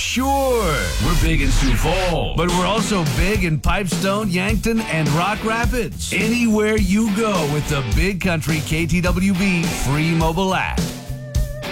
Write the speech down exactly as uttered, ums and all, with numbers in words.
Sure. We're big in Sioux Falls, but we're also big in Pipestone, Yankton, and Rock Rapids. Anywhere you go with the Big Country K T W B free mobile app.